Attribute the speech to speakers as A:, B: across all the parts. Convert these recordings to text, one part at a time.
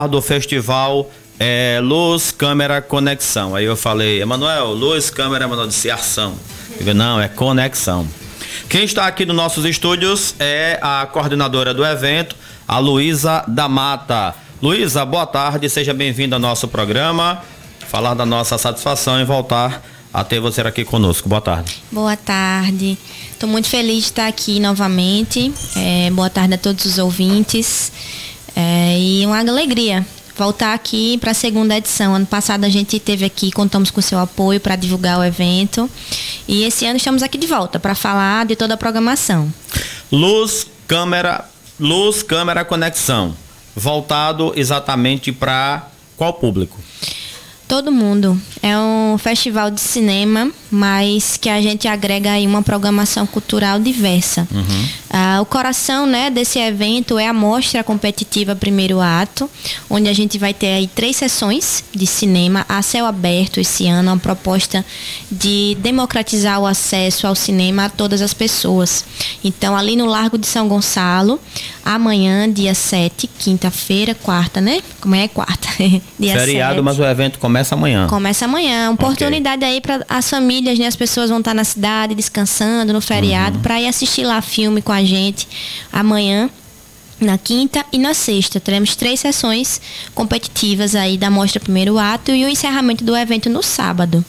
A: do festival Luz, Câmera, Conexão. Aí eu falei, Emanuel, Luz, Câmera, Emanuel disse ação. Eu digo, não, é conexão. Quem está aqui nos nossos estúdios é a coordenadora do evento, a Luísa da Mata. Luísa, boa tarde, seja bem-vinda ao nosso programa. Falar da nossa satisfação em voltar a ter você aqui conosco. Boa tarde.
B: Boa tarde. Estou muito feliz de estar aqui novamente. Boa tarde a todos os ouvintes. E uma alegria voltar aqui para a segunda edição. Ano passado a gente esteve aqui, contamos com seu apoio para divulgar o evento. E esse ano estamos aqui de volta para falar de toda a programação.
A: Luz, Câmera, Conexão. Voltado exatamente para qual público?
B: Todo mundo. É um festival de cinema, mas que a gente agrega aí uma programação cultural diversa. O coração, né, desse evento é a mostra competitiva Primeiro Ato, onde a gente vai ter aí 3 sessões de cinema a céu aberto esse ano, uma proposta de democratizar o acesso ao cinema a todas as pessoas. Então, ali no Largo de São Gonçalo, amanhã, dia 7, quinta-feira, quarta, né? Como é quarta? Dia
A: Feriado,
B: 7.
A: mas o evento começa amanhã.
B: Começa amanhã. Uma oportunidade aí para as famílias, né? As pessoas vão estar na cidade descansando no feriado para ir assistir lá filme com a gente amanhã, na quinta e na sexta. Teremos 3 sessões competitivas aí da mostra Primeiro Ato e o encerramento do evento no sábado.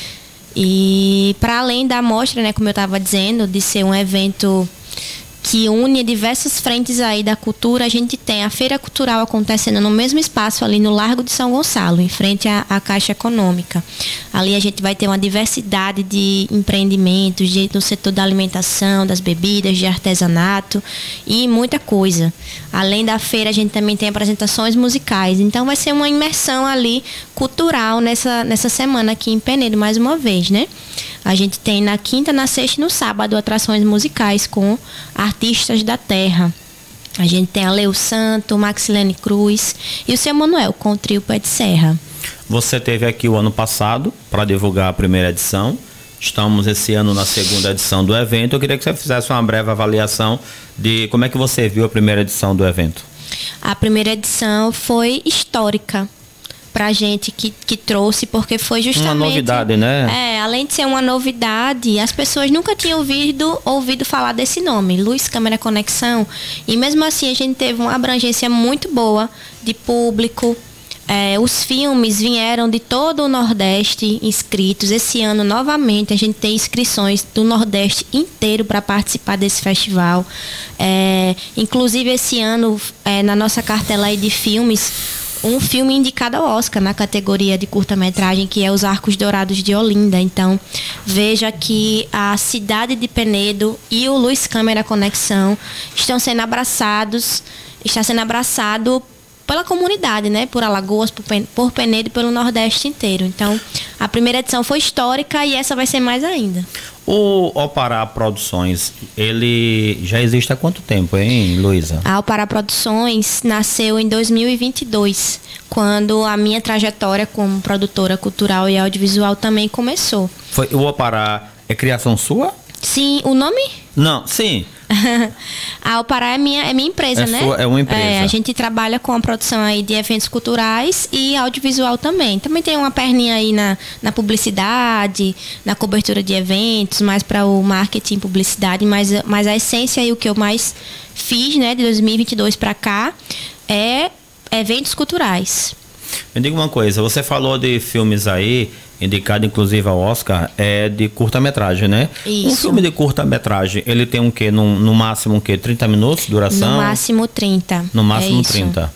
B: E para além da mostra, né, como eu estava dizendo, de ser um evento que une diversas frentes aí da cultura, a gente tem a Feira Cultural acontecendo no mesmo espaço ali no Largo de São Gonçalo, em frente à Caixa Econômica. Ali a gente vai ter uma diversidade de empreendimentos no setor da alimentação, das bebidas, de artesanato e muita coisa. Além da feira, a gente também tem apresentações musicais. Então vai ser uma imersão ali cultural nessa semana aqui em Penedo, mais uma vez, né? A gente tem na quinta, na sexta e no sábado atrações musicais com artistas da terra. A gente tem a Leo Santo, Maxilene Cruz e o seu Manuel com o trio Pé de Serra.
A: Você teve aqui o ano passado para divulgar a primeira edição. Estamos esse ano na segunda edição do evento. Eu queria que você fizesse uma breve avaliação de como é que você viu a primeira edição do evento.
B: A primeira edição foi histórica pra gente que trouxe, porque foi justamente...
A: Uma novidade, né?
B: Além de ser uma novidade, as pessoas nunca tinham ouvido falar desse nome, Luz, Câmera, Conexão. E mesmo assim a gente teve uma abrangência muito boa de público. Os filmes vieram de todo o Nordeste inscritos. Esse ano, novamente, a gente tem inscrições do Nordeste inteiro para participar desse festival. Inclusive, esse ano, na nossa cartela aí de filmes, um filme indicado ao Oscar na categoria de curta-metragem, que é Os Arcos Dourados de Olinda. Então, veja que a cidade de Penedo e o Luz Câmera Conexão está sendo abraçado pela comunidade, né? Por Alagoas, por Penedo e pelo Nordeste inteiro. Então, a primeira edição foi histórica e essa vai ser mais ainda.
A: O Alpará Produções, ele já existe há quanto tempo, hein, Luísa?
B: A Alpará Produções nasceu em 2022, quando a minha trajetória como produtora cultural e audiovisual também começou.
A: O Alpará é criação sua?
B: Sim, o nome?
A: Não, sim.
B: A Alpará é minha empresa, né?
A: É uma empresa.
B: A gente trabalha com a produção aí de eventos culturais e audiovisual também. Também tem uma perninha aí na publicidade, na cobertura de eventos, mais para o marketing e publicidade, mas a essência e o que eu mais fiz, né, de 2022 para cá, é eventos culturais.
A: Me diga uma coisa, você falou de filmes aí, indicado inclusive ao Oscar, de curta-metragem, né?
B: Isso.
A: Um filme de curta-metragem, ele tem um quê? No máximo um quê? 30 minutos de duração?
B: No máximo 30.
A: No máximo
B: isso.
A: 30.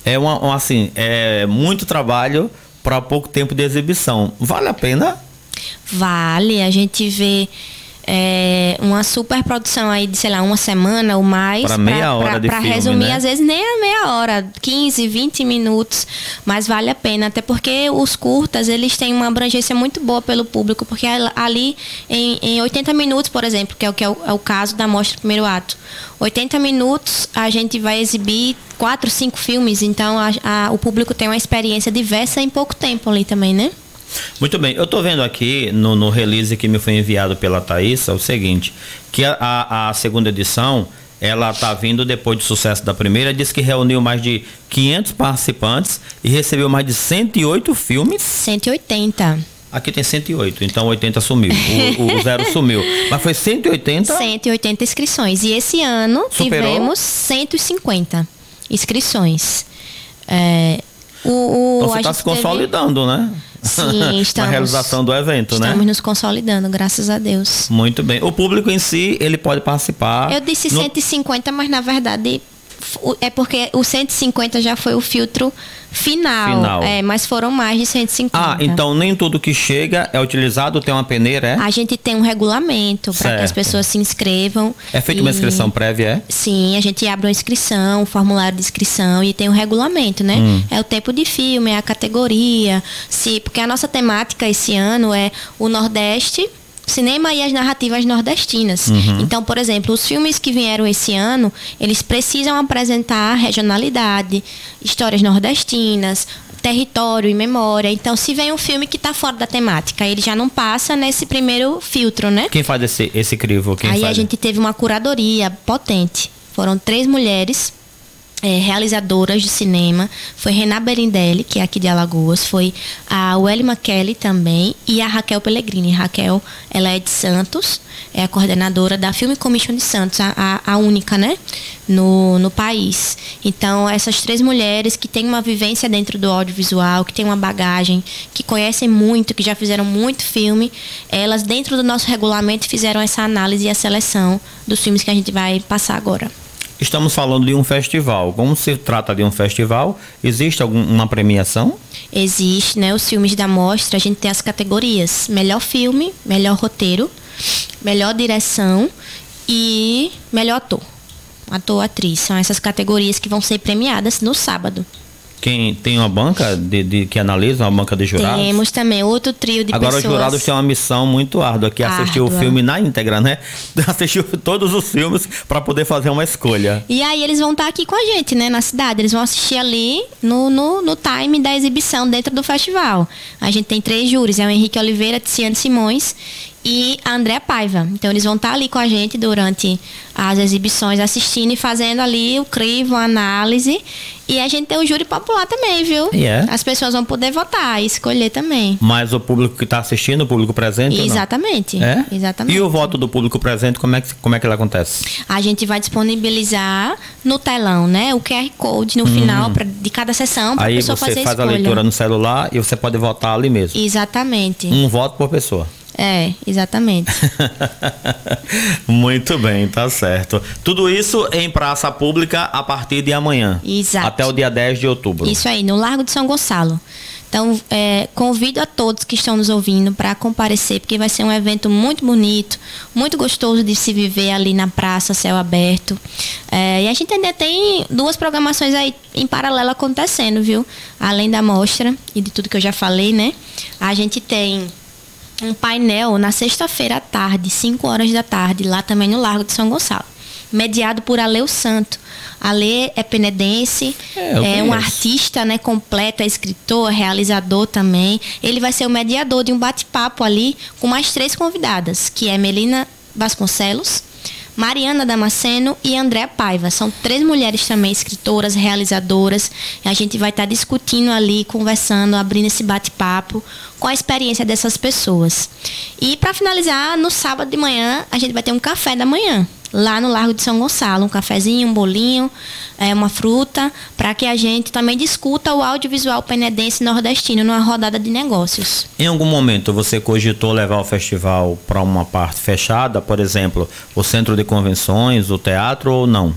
A: É muito trabalho para pouco tempo de exibição. Vale a pena?
B: Vale, a gente vê uma super produção aí de, sei lá, uma semana ou mais.
A: Para meia hora de
B: filme, resumir, né? Às vezes nem a meia hora, 15, 20 minutos, mas vale a pena, até porque os curtas, eles têm uma abrangência muito boa pelo público, porque ali em 80 minutos, por exemplo, que é o caso da mostra Primeiro Ato, 80 minutos a gente vai exibir 4, 5 filmes, então o público tem uma experiência diversa em pouco tempo ali também, né?
A: Muito bem, eu estou vendo aqui no release que me foi enviado pela Thaís, é o seguinte, que a segunda edição ela está vindo depois do sucesso da primeira, diz que reuniu mais de 500 participantes e recebeu mais de 108 filmes.
B: 180.
A: Aqui tem 108, então 80 sumiu. O zero sumiu. Mas foi 180?
B: 180 inscrições. E esse ano
A: superou?
B: Tivemos 150 inscrições.
A: Então você está se consolidando, né?
B: Sim, estamos.
A: Na realização do evento, né?
B: Estamos nos consolidando, graças a Deus.
A: Muito bem. O público em si, ele pode participar.
B: Eu disse 150, mas na verdade é porque o 150 já foi o filtro final. Mas foram mais de 150.
A: Então nem tudo que chega é utilizado, tem uma peneira, é?
B: A gente tem um regulamento para que as pessoas se inscrevam.
A: É feita uma inscrição prévia, é?
B: Sim, a gente abre uma inscrição, um formulário de inscrição e tem um regulamento, né? É o tempo de filme, é a categoria, porque a nossa temática esse ano é o Nordeste, cinema e as narrativas nordestinas. Então, por exemplo, os filmes que vieram esse ano, eles precisam apresentar regionalidade, histórias nordestinas, território e memória. Então, se vem um filme que está fora da temática, ele já não passa nesse primeiro filtro, né?
A: Quem faz esse crivo?
B: A gente teve uma curadoria potente. Foram 3 mulheres realizadoras de cinema. Foi Rená Berindelli, que é aqui de Alagoas, foi a Welly Kelly também e a Raquel Pellegrini. Raquel, ela é de Santos, é a coordenadora da Film Commission de Santos, a única, né, no país. Então, essas 3 mulheres que têm uma vivência dentro do audiovisual, que têm uma bagagem, que conhecem muito, que já fizeram muito filme, elas, dentro do nosso regulamento, fizeram essa análise e a seleção dos filmes que a gente vai passar agora.
A: Estamos falando de um festival. Como se trata de um festival, existe alguma premiação?
B: Existe, né? Os filmes da mostra, a gente tem as categorias: melhor filme, melhor roteiro, melhor direção e melhor ator. Ator, atriz. São essas categorias que vão ser premiadas no sábado.
A: Quem tem uma banca que analisa, uma banca de jurados?
B: Temos também outro trio de pessoas.
A: Agora os jurados têm uma missão muito árdua, que é assistir o filme na íntegra, né? Assistir todos os filmes para poder fazer uma escolha.
B: E aí eles vão estar aqui com a gente, né, na cidade. Eles vão assistir ali no time da exibição dentro do festival. A gente tem 3 júris, é o Henrique Oliveira, Tiziane Simões e a Andréa Paiva. Então eles vão estar ali com a gente durante as exibições, assistindo e fazendo ali o crivo, a análise. E a gente tem o júri popular também, viu? As pessoas vão poder votar e escolher também.
A: Mas o público que está assistindo, o público presente?
B: Exatamente. Exatamente.
A: E o voto do público presente, como é que ele acontece?
B: A gente vai disponibilizar no telão, né? O QR Code no final de cada sessão para a pessoa fazer a escolha. Aí você faz a leitura
A: no celular e você pode votar ali mesmo.
B: Exatamente.
A: Um voto por pessoa.
B: Exatamente.
A: Muito bem, tá certo. Tudo isso em praça pública a partir de amanhã.
B: Exato.
A: Até o dia 10 de outubro.
B: Isso aí, no Largo de São Gonçalo. Então, convido a todos que estão nos ouvindo para comparecer, porque vai ser um evento muito bonito, muito gostoso de se viver ali na praça, céu aberto. E a gente ainda tem 2 programações aí em paralelo acontecendo, viu? Além da mostra e de tudo que eu já falei, né? A gente tem um painel na sexta-feira à tarde, 5 horas da tarde, lá também no Largo de São Gonçalo, mediado por Aleu Santo. Alê é penedense, é um artista, né, completo, é escritor, realizador também. Ele vai ser o mediador de um bate-papo ali com mais 3 convidadas, que é Melina Vasconcelos, Mariana Damasceno e Andréa Paiva. São 3 mulheres também escritoras, realizadoras. A gente vai estar discutindo ali, conversando, abrindo esse bate-papo com a experiência dessas pessoas. E para finalizar, no sábado de manhã, a gente vai ter um café da manhã, lá no Largo de São Gonçalo. Um cafezinho, um bolinho, uma fruta, para que a gente também discuta o audiovisual penedense nordestino numa rodada de negócios.
A: Em algum momento você cogitou levar o festival para uma parte fechada, por exemplo, o centro de convenções, o teatro, ou não?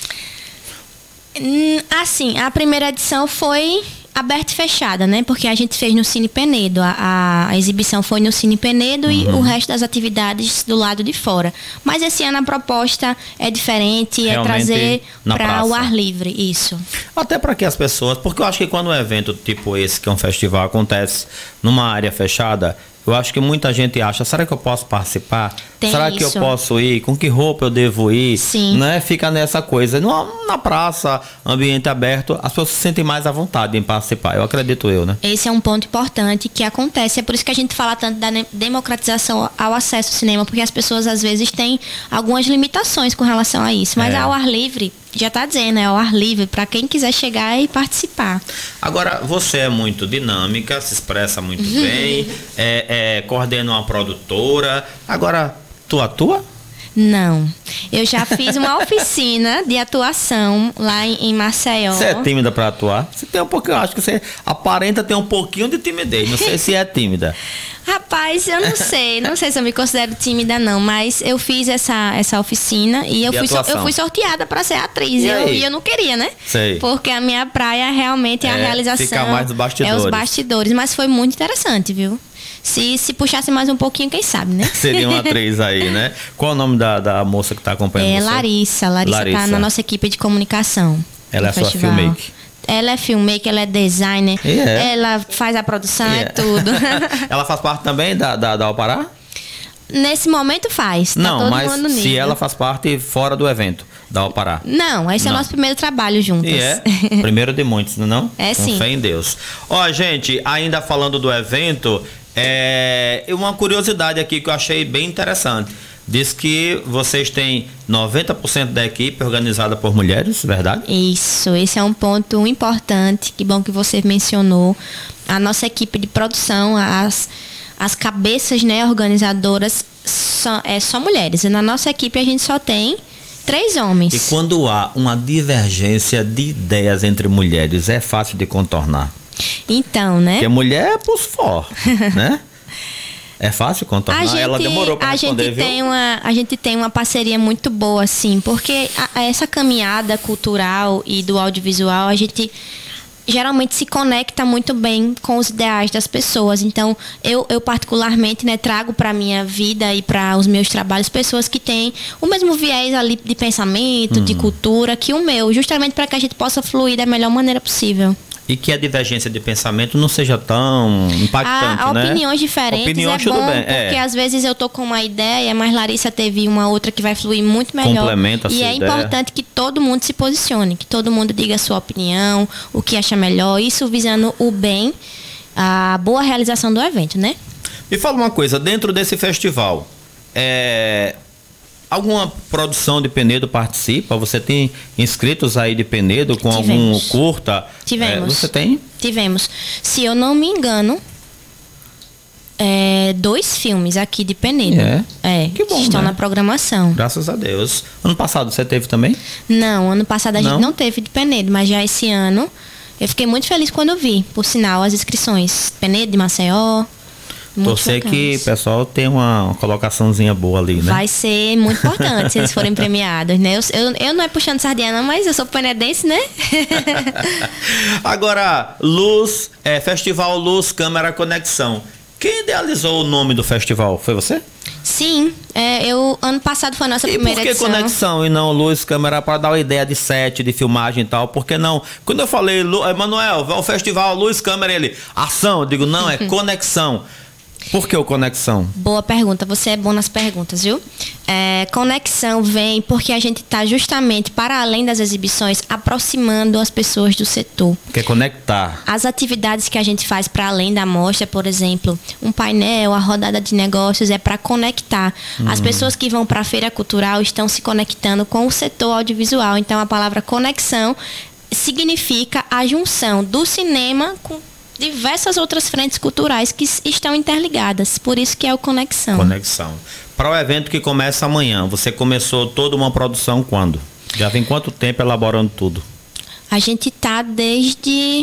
B: Assim, a primeira edição foi aberta e fechada, né? Porque a gente fez no Cine Penedo. A exibição foi no Cine Penedo e o resto das atividades do lado de fora. Mas esse ano a proposta é diferente, realmente é trazer para o ar livre, isso.
A: Até para que as pessoas... Porque eu acho que quando um evento tipo esse, que é um festival, acontece numa área fechada, eu acho que muita gente acha, será que eu posso participar? Será que eu
B: isso.
A: posso ir? Com que roupa eu devo ir?
B: Sim.
A: Né? Fica nessa coisa. Na praça, ambiente aberto, as pessoas se sentem mais à vontade em participar. Eu acredito né?
B: Esse é um ponto importante que acontece. É por isso que a gente fala tanto da democratização ao acesso ao cinema, porque as pessoas às vezes têm algumas limitações com relação a isso. Mas ao ar livre, já está dizendo, é ao ar livre, para quem quiser chegar e participar.
A: Agora, você é muito dinâmica, se expressa muito bem, coordena uma produtora. Agora, tu atua?
B: Não. Eu já fiz uma oficina de atuação lá em Maceió.
A: Você é tímida para atuar? Você tem um pouquinho, acho que você aparenta ter um pouquinho de timidez. Não sei se é tímida.
B: Rapaz, eu não sei se eu me considero tímida não, mas eu fiz essa oficina e eu fui sorteada para ser atriz. E eu não queria, né?
A: Sei.
B: Porque a minha praia realmente é a realização.
A: Fica mais nos bastidores.
B: É os bastidores, mas foi muito interessante, viu? Se puxasse mais um pouquinho, quem sabe, né?
A: Seria uma atriz aí, né? Qual é o nome da moça que está acompanhando você?
B: Larissa tá na nossa equipe de comunicação.
A: Ela é sua filmmaker?
B: Ela é filmmaker, ela é designer, ela faz a produção, é tudo.
A: Ela faz parte também da Alpará?
B: Nesse momento faz. Tá
A: não,
B: todo
A: mas
B: mundo
A: se ela faz parte fora do evento da Alpará.
B: Não, esse é o nosso primeiro trabalho juntas.
A: E primeiro de muitos, não?
B: É sim.
A: Com fé em Deus. Ó, gente, ainda falando do evento, uma curiosidade aqui que eu achei bem interessante. Diz que vocês têm 90% da equipe organizada por mulheres, verdade?
B: Isso, esse é um ponto importante. Que bom que você mencionou. A nossa equipe de produção, as cabeças, né, organizadoras, são mulheres. E na nossa equipe a gente só tem 3 homens.
A: E quando há uma divergência de ideias entre mulheres, é fácil de contornar?
B: Então, né?
A: Porque mulher é pros fortes, né? É fácil contornar? Ela demorou para responder, viu?
B: A gente tem uma parceria muito boa, assim, porque essa caminhada cultural e do audiovisual, a gente geralmente se conecta muito bem com os ideais das pessoas. Então, eu particularmente, né, trago para minha vida e para os meus trabalhos pessoas que têm o mesmo viés ali de pensamento, de cultura que o meu, justamente para que a gente possa fluir da melhor maneira possível.
A: E que a divergência de pensamento não seja tão impactante,
B: né?
A: Opiniões
B: diferentes é bom, porque às vezes eu tô com uma ideia, mas Larissa teve uma outra que vai fluir muito melhor.
A: Complementa a sua ideia.
B: E é importante que todo mundo se posicione, que todo mundo diga a sua opinião, o que acha melhor, isso visando o bem, a boa realização do evento, né?
A: Me fala uma coisa, dentro desse festival, alguma produção de Penedo participa? Você tem inscritos aí de Penedo com algum curta?
B: Tivemos.
A: Você tem?
B: Tivemos. Se eu não me engano, 2 filmes aqui de Penedo.
A: Que bom,
B: estão na programação.
A: Graças a Deus. Ano passado você teve também?
B: Não, ano passado a gente não teve de Penedo, mas já esse ano eu fiquei muito feliz quando eu vi, por sinal, as inscrições. Penedo de Maceió.
A: Torcer que o pessoal tenha uma colocaçãozinha boa ali, né?
B: Vai ser muito importante se eles forem premiados, né? Eu não é puxando sardinha não, mas eu sou penedense, né?
A: Agora, Festival Luz, Câmera, Conexão. Quem idealizou o nome do festival? Foi você?
B: Sim, ano passado foi a nossa primeira edição.
A: E por que Conexão e não Luz, Câmera, para dar uma ideia de set, de filmagem e tal? Por que não? Quando eu falei, Manuel, o festival Luz, Câmera, ele, ação, eu digo, não, é Conexão. Por que o Conexão?
B: Boa pergunta, você é bom nas perguntas, viu? Conexão vem porque a gente está justamente, para além das exibições, aproximando as pessoas do setor.
A: Quer conectar.
B: As atividades que a gente faz para além da mostra, por exemplo, um painel, a rodada de negócios, é para conectar. As pessoas que vão para a feira cultural estão se conectando com o setor audiovisual. Então, a palavra conexão significa a junção do cinema com diversas outras frentes culturais que estão interligadas, por isso que é o Conexão.
A: Conexão. Para o evento que começa amanhã, você começou toda uma produção quando? Já vem quanto tempo elaborando tudo?
B: A gente está desde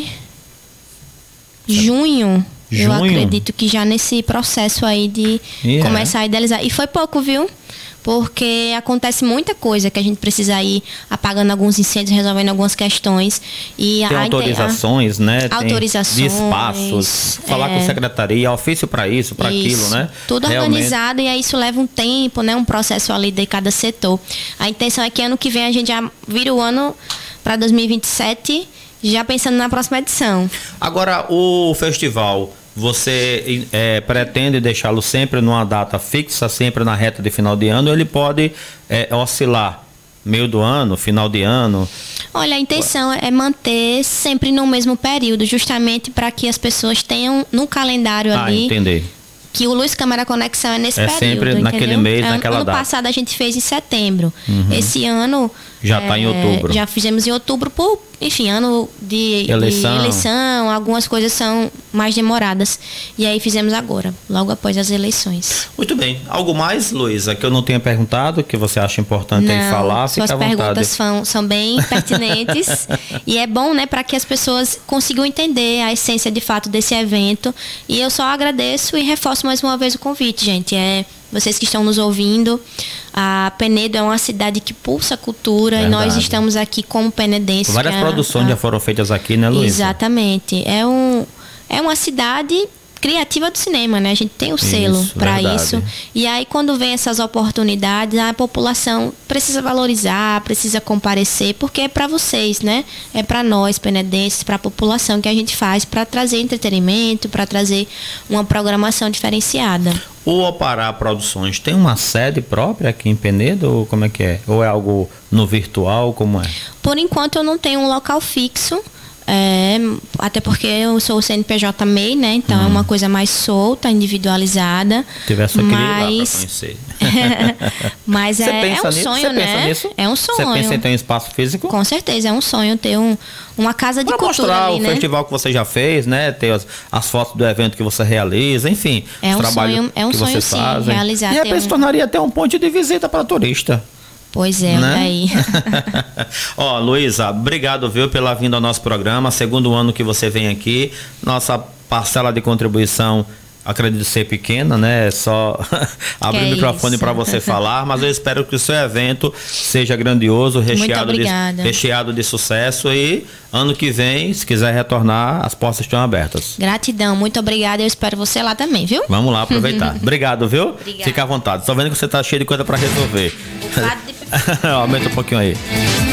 B: junho. Eu acredito que já nesse processo aí de começar a idealizar. E foi pouco, viu? Porque acontece muita coisa que a gente precisa ir apagando alguns incêndios, resolvendo algumas questões. E
A: tem autorizações, né?
B: Autorizações.
A: De espaços, falar com a secretaria, ofício para isso, para aquilo, né?
B: Tudo organizado e aí isso leva um tempo, né? Um processo ali de cada setor. A intenção é que ano que vem a gente já vira o ano para 2027, já pensando na próxima edição.
A: Agora, o festival você pretende deixá-lo sempre numa data fixa, sempre na reta de final de ano, ou ele pode oscilar? Meio do ano, final de ano?
B: Olha, a intenção é manter sempre no mesmo período, justamente para que as pessoas tenham no calendário ali.
A: Entendi.
B: Que o Luz Câmara Conexão é nesse período.
A: Sempre
B: entendeu?
A: naquele mês, naquela data.
B: Ano passado a gente fez em setembro. Esse ano...
A: Já está em outubro.
B: Já fizemos em outubro por, enfim, ano de eleição. Algumas coisas são mais demoradas. E aí fizemos agora, logo após as eleições.
A: Muito bem. Algo mais, Luísa, que eu não tenha perguntado, que você acha importante aí falar?
B: Suas perguntas são bem pertinentes. E é bom, né, para que as pessoas consigam entender a essência de fato desse evento. E eu só agradeço e reforço mais uma vez o convite, gente. Vocês que estão nos ouvindo, a Penedo é uma cidade que pulsa cultura. Verdade. E nós estamos aqui como penedenses.
A: Várias produções já foram feitas aqui, né, Luísa?
B: Exatamente. É uma cidade criativa do cinema, né? A gente tem o selo para isso. E aí, quando vem essas oportunidades, a população precisa valorizar, precisa comparecer, porque é para vocês, né? É para nós, penedenses, para a população que a gente faz para trazer entretenimento, para trazer uma programação diferenciada.
A: O Opará Produções tem uma sede própria aqui em Penedo, ou como é que é? Ou é algo no virtual, como é?
B: Por enquanto eu não tenho um local fixo, até porque eu sou o CNPJ MEI, né? Então é uma coisa mais solta, individualizada.
A: Tivesse aqui lá para conhecer.
B: Mas é um sonho, né?
A: Pensa nisso?
B: É um sonho.
A: Você pensa em ter um espaço físico?
B: Com certeza, é um sonho ter uma casa de cultura
A: mostrar
B: ali,
A: o
B: né?
A: festival que você já fez, né? Ter as fotos do evento que você realiza, enfim, os trabalhos que vocês fazem.
B: Realizar.
A: De repente se tornaria até um ponto de visita para turista.
B: Pois é, né? Aí.
A: Ó, Luísa, obrigado, viu, pela vinda ao nosso programa. Segundo ano que você vem aqui. Nossa parcela de contribuição, acredito ser pequena, né? Só abrir o microfone para você falar, mas eu espero que o seu evento seja grandioso, recheado de sucesso, e ano que vem, se quiser retornar, as portas estão abertas.
B: Gratidão, muito obrigada, eu espero você lá também, viu?
A: Vamos lá aproveitar. Obrigado, viu?
B: Obrigada.
A: Fica à vontade. Estou vendo que você está cheio de coisa para resolver. Aumenta um pouquinho aí.